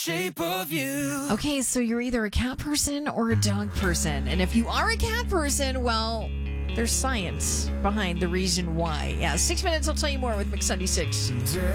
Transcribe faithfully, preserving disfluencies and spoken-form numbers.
Shape of you. Okay, so you're either a cat person or a dog person. And if you are a cat person, well, there's science behind the reason why. Yeah, six minutes, I'll tell you more with Mix seventy-six.